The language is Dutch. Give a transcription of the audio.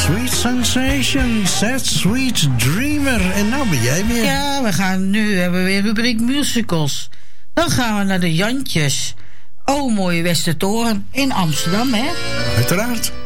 Sweet Sensation, Sad Sweet Dreamer. En nou ben jij weer. Ja, nu hebben we weer rubriek musicals. Dan gaan we naar de Jantjes. Oh, mooie Westertoren in Amsterdam, hè? Uiteraard.